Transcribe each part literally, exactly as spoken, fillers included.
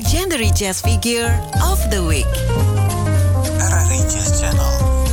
Legendary Jazz Figure of the Week. R R I Jazz Channel.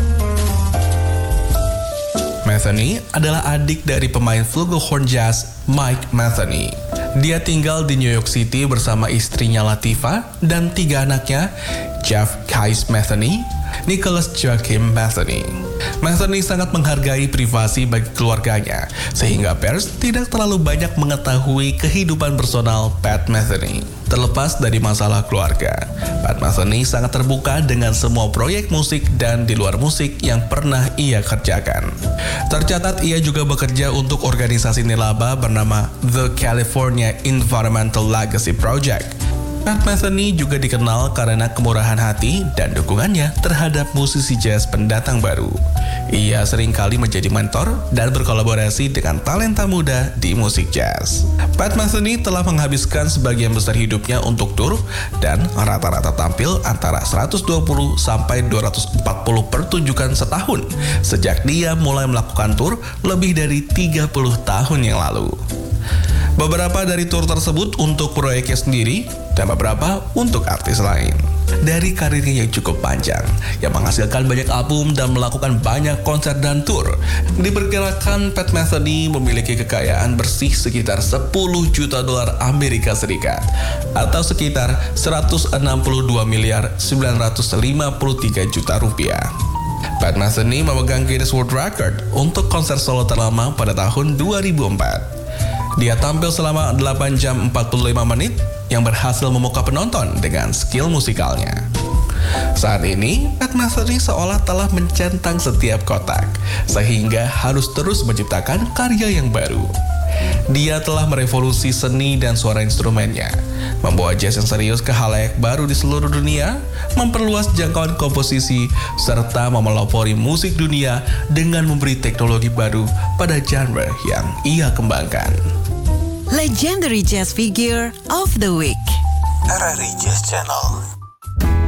Metheny adalah adik dari pemain flugelhorn jazz Mike Metheny. Dia tinggal di New York City bersama istrinya Latifah dan tiga anaknya, Jeff Kais Metheny, Nicholas Joachim Metheny. Metheny sangat menghargai privasi bagi keluarganya, sehingga pers tidak terlalu banyak mengetahui kehidupan personal Pat Metheny. Terlepas dari masalah keluarga, Pat Metheny sangat terbuka dengan semua proyek musik dan di luar musik yang pernah ia kerjakan. Tercatat ia juga bekerja untuk organisasi nirlaba bernama The California Environmental Legacy Project. Pat Metheny juga dikenal karena kemurahan hati dan dukungannya terhadap musisi jazz pendatang baru. Ia seringkali menjadi mentor dan berkolaborasi dengan talenta muda di musik jazz. Pat Metheny telah menghabiskan sebagian besar hidupnya untuk tur dan rata-rata tampil antara seratus dua puluh sampai dua ratus empat puluh pertunjukan setahun sejak dia mulai melakukan tur lebih dari tiga puluh tahun yang lalu. Beberapa dari tur tersebut untuk proyeknya sendiri dan beberapa untuk artis lain. Dari karirnya yang cukup panjang, yang menghasilkan banyak album dan melakukan banyak konser dan tur, diperkirakan Pat Metheny memiliki kekayaan bersih sekitar sepuluh juta dolar Amerika Serikat atau sekitar seratus enam puluh dua miliar sembilan ratus lima puluh tiga juta rupiah. Pat Metheny memegang Guinness World Record untuk konser solo terlama pada tahun dua ribu empat. Dia tampil selama delapan jam empat puluh lima menit yang berhasil memukau penonton dengan skill musikalnya. Saat ini, Pat Metheny seolah telah mencentang setiap kotak, sehingga harus terus menciptakan karya yang baru. Dia telah merevolusi seni dan suara instrumennya, membawa jazz yang serius ke halayak baru di seluruh dunia, memperluas jangkauan komposisi, serta memelopori musik dunia dengan memberi teknologi baru pada genre yang ia kembangkan. Legendary Jazz Figure of the Week. R R I Jazz Channel.